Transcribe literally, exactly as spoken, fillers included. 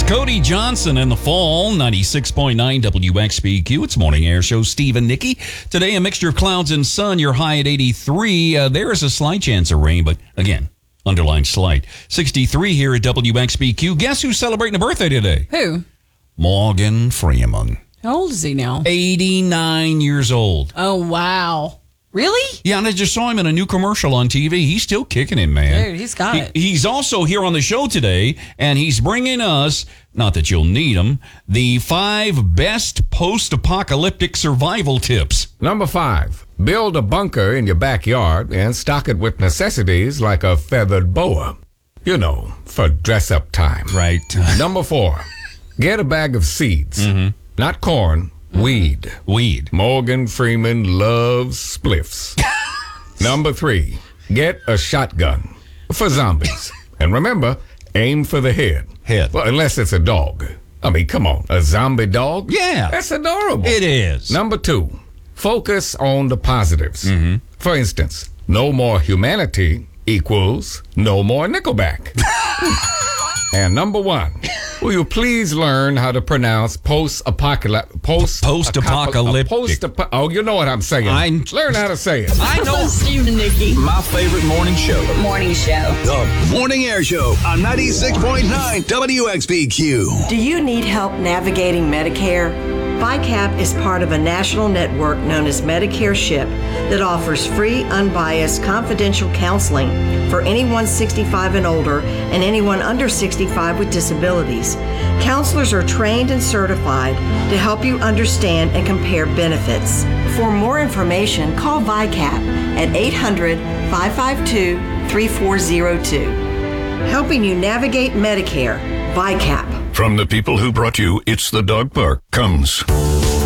Cody Johnson in the fall, ninety-six point nine W X B Q. It's Morning Air Show. Steve and Nikki. Today, a mixture of clouds and sun. Your high at eighty-three. Uh, there is a slight chance of rain, but again, underlined slight. sixty-three here at W X B Q. Guess who's celebrating a birthday today? Who? Morgan Freeman. How old is he now? eighty-nine years old. Oh, wow. Really? Yeah, and I just saw him in a new commercial on T V. He's still kicking it, man. Dude, he's got he, it. He's also here on the show today, and he's bringing us, not that you'll need them, the five best post-apocalyptic survival tips. Number five, build a bunker in your backyard and stock it with necessities like a feathered boa. You know, for dress-up time. Right. Number four, get a bag of seeds. Mm-hmm. Not corn. Weed. Weed. Morgan Freeman loves spliffs. Number three, get a shotgun for zombies. And remember, aim for the head. Head. Well, unless it's a dog. I mean, come on, a zombie dog? Yeah. That's adorable. It is. Number two, focus on the positives. Mm-hmm. For instance, no more humanity equals no more Nickelback. And number one, will you please learn how to pronounce post-apocalyptic? Post Post-apocalyptic. Post oh, you know what I'm saying. I learn how to say it. I know. Steve and Nikki. My favorite morning show. Morning show. The Morning Air Show on ninety-six point nine W X B Q. Do you need help navigating Medicare? V I C A P is part of a national network known as Medicare Ship that offers free, unbiased, confidential counseling for anyone sixty-five and older and anyone under sixty-five with disabilities. Counselors are trained and certified to help you understand and compare benefits. For more information, call V I C A P at eight hundred, five five two, three four zero two. Helping you navigate Medicare, V I C A P. From the people who brought you It's the Dog Park comes